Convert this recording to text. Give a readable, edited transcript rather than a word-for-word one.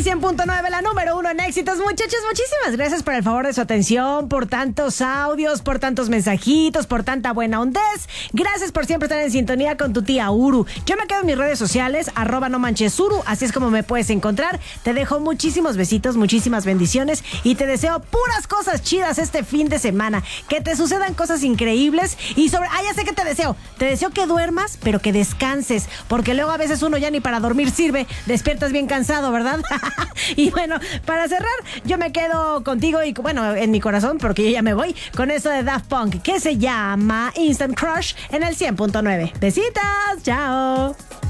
100.9, la número 1 en éxitos. Muchachos, muchísimas gracias por el favor de su atención, por tantos audios, por tantos mensajitos, por tanta buena ondez. Gracias por siempre estar en sintonía con tu tía Uru. Yo me quedo en mis redes sociales, @nomanchesuru, así es como me puedes encontrar. Te dejo muchísimos besitos, muchísimas bendiciones y te deseo puras cosas chidas este fin de semana. Que te sucedan cosas increíbles y ya sé que te deseo. Te deseo que duermas, pero que descanses, porque luego a veces uno ya ni para dormir sirve. Despiertas bien cansado, ¿verdad? Y bueno, para cerrar, yo me quedo contigo y bueno, en mi corazón, porque yo ya me voy, con eso de Daft Punk, que se llama Instant Crush en el 100.9. Besitos, chao.